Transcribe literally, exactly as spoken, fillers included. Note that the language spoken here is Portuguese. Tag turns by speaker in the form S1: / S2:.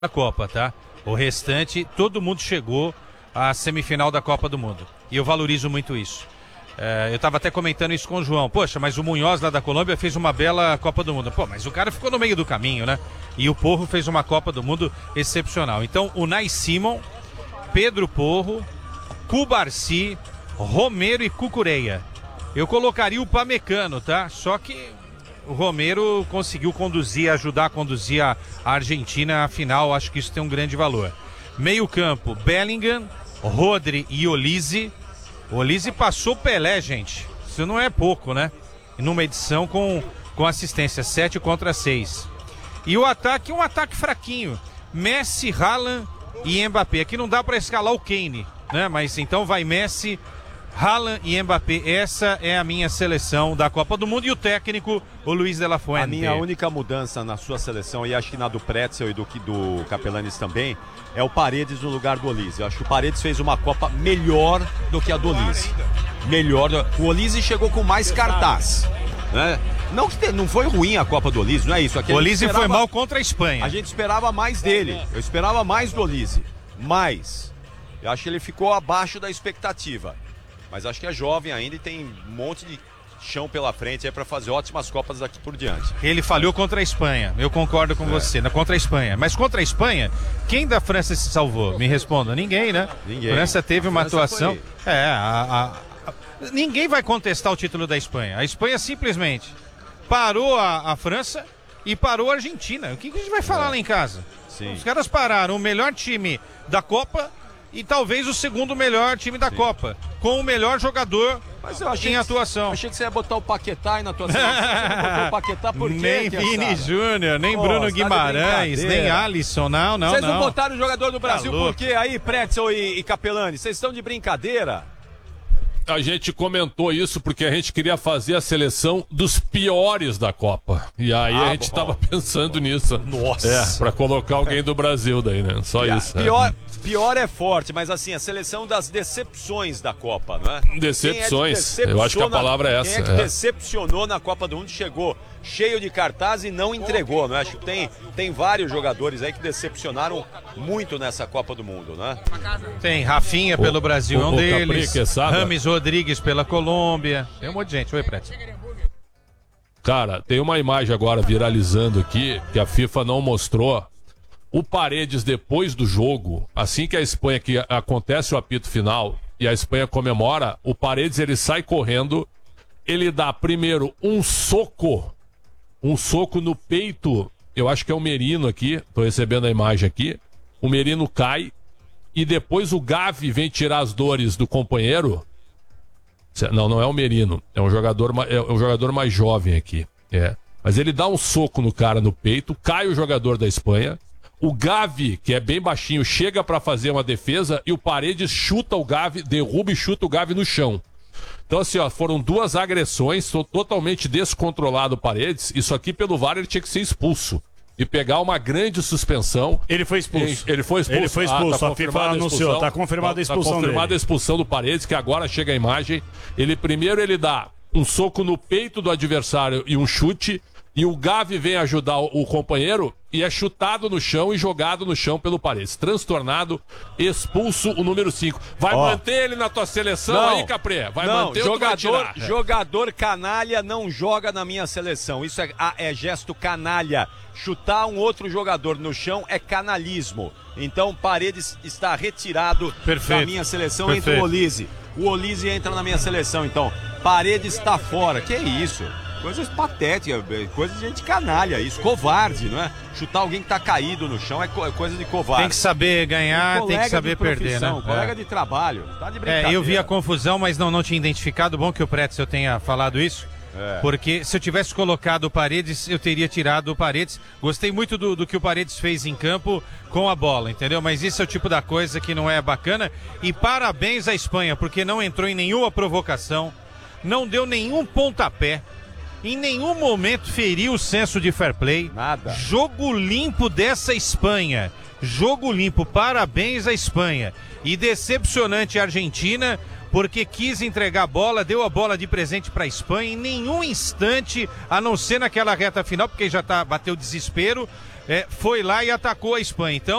S1: da Copa, tá? O restante, todo mundo chegou à semifinal da Copa do Mundo. E eu valorizo muito isso. É, eu estava até comentando isso com o João. Poxa, mas o Munhoz lá da Colômbia fez uma bela Copa do Mundo. Pô, mas o cara ficou no meio do caminho, né? E o Porro fez uma Copa do Mundo excepcional. Então, o Unai Simon, Pedro Porro, Cubarsi, Romero e Cucureia. Eu colocaria o Pamecano, tá? Só que o Romero conseguiu conduzir, ajudar a conduzir a Argentina à final. Acho que isso tem um grande valor. Meio campo, Bellingham, Rodri e Olise. O Olise passou Pelé, gente. Isso não é pouco, né? Numa edição com, com assistência, sete contra seis. E o ataque, um ataque fraquinho. Messi, Haaland e Mbappé. Aqui não dá para escalar o Kane, né? Mas então vai Messi, Haaland e Mbappé. Essa é a minha seleção da Copa do Mundo. E o técnico, o Luiz de la Fuente.
S2: A minha única mudança na sua seleção, e acho que na do Pretzel e do, do Capelanes também, é o Paredes no lugar do Olise. Eu acho que o Paredes fez uma Copa melhor do que a do Olise. Melhor. Do... O Olise chegou com mais cartaz, né? Não que te... não foi ruim a Copa do Olise, não é isso.
S1: O Olise esperava... foi mal contra a Espanha.
S2: A gente esperava mais dele. Eu esperava mais do Olise. Mas eu acho que ele ficou abaixo da expectativa. Mas acho que é jovem ainda e tem um monte de chão pela frente aí para fazer ótimas Copas daqui por diante.
S1: Ele falhou contra a Espanha, eu concordo com é. você, contra a Espanha. Mas contra a Espanha, quem da França se salvou? Me responda, ninguém, né?
S2: Ninguém.
S1: A França teve
S2: a
S1: uma
S2: França
S1: atuação... Foi... É, a, a, a... ninguém vai contestar o título da Espanha. A Espanha simplesmente parou a, a França e parou a Argentina. O que, que a gente vai falar é. lá em casa?
S2: Sim.
S1: Os caras pararam o melhor time da Copa e talvez o segundo melhor time da Sim. Copa, com o melhor jogador
S2: Mas eu achei
S1: em atuação.
S2: Que, achei que você ia botar o Paquetá aí na atuação. Você não botou o Paquetá por quê?
S1: Nem Vini Júnior, nem oh, Bruno Guimarães, nem Alisson, não, não,
S2: Vocês
S1: não.
S2: não botaram o jogador do Brasil
S1: tá
S2: por quê? Aí, Pretzel e, e Capelani, vocês estão de brincadeira?
S3: A gente comentou isso porque a gente queria fazer a seleção dos piores da Copa. E aí ah, a gente estava pensando nisso.
S2: Nossa!
S3: É, pra colocar alguém do Brasil daí, né? Só
S2: yeah.
S3: isso.
S2: Pior,
S3: é.
S2: pior é forte, mas assim, a seleção das decepções da Copa, não é?
S3: Decepções. É Eu acho que a palavra é essa.
S2: Quem é que é. decepcionou na Copa do Mundo, chegou cheio de cartaz e não entregou, não é? Acho que tem, tem vários jogadores aí que decepcionaram muito nessa Copa do Mundo, né?
S1: Tem Rafinha pelo o, Brasil, o, é um deles.
S3: Capri,
S1: Rames Rodrigues pela Colômbia. Tem um monte de gente. Oi, Preto.
S3: Cara, tem uma imagem agora viralizando aqui que a FIFA não mostrou. O Paredes, depois do jogo, assim que a Espanha, que acontece o apito final e a Espanha comemora, o Paredes ele sai correndo, ele dá primeiro um soco, um soco no peito, eu acho que é o Merino aqui, tô recebendo a imagem aqui, o Merino cai e depois o Gavi vem tirar as dores do companheiro. Não, não é o Merino, é um jogador, é um jogador mais jovem aqui, é. Mas ele dá um soco no cara no peito, cai o jogador da Espanha. O Gavi, que é bem baixinho, chega para fazer uma defesa e o Paredes chuta o Gavi, derruba e chuta o Gavi no chão. Então assim, ó, foram duas agressões, totalmente descontrolado o Paredes. Isso aqui pelo V A R ele tinha que ser expulso e pegar uma grande suspensão.
S4: Ele foi expulso.
S3: Ele foi expulso.
S4: Ele foi expulso.
S3: Ah, tá
S4: a FIFA anunciou, tá confirmada a expulsão
S3: Tá confirmada
S4: dele.
S3: a expulsão do Paredes, que agora chega a imagem. Ele primeiro ele dá um soco no peito do adversário e um chute. E o Gavi vem ajudar o companheiro e é chutado no chão e jogado no chão pelo Paredes. Transtornado, expulso o número cinco. Vai oh. manter ele na tua seleção
S2: não,
S3: aí, Capré? Vai
S2: não,
S3: manter
S2: jogador,
S3: ou tu vai tirar?
S2: Jogador canalha não joga na minha seleção. Isso é, é gesto canalha. Chutar um outro jogador no chão é canalismo. Então Paredes está retirado
S1: Perfeito.
S2: da minha seleção.
S1: Perfeito.
S2: Entra o Olise. O Olise entra na minha seleção. Então Paredes está fora. Que isso? Coisas patéticas, coisas de gente canalha, isso, covarde, não é? Chutar alguém que tá caído no chão é coisa de covarde.
S1: Tem que saber ganhar, tem que saber perder, né?
S2: Colega é. de trabalho, tá de brincadeira.
S1: É, eu vi a confusão, mas não, não tinha identificado. Bom que o Pretzel tenha falado isso. É. Porque se eu tivesse colocado o Paredes, eu teria tirado o Paredes. Gostei muito do, do que o Paredes fez em campo com a bola, entendeu? Mas isso é o tipo da coisa que não é bacana. E parabéns à Espanha, porque não entrou em nenhuma provocação, não deu nenhum pontapé. Em nenhum momento feriu o senso de fair play.
S2: Nada.
S1: Jogo limpo dessa Espanha. Jogo limpo. Parabéns à Espanha. E decepcionante a Argentina porque quis entregar a bola, deu a bola de presente para a Espanha em nenhum instante, a não ser naquela reta final, porque já tá, bateu desespero, é, foi lá e atacou a Espanha. Então,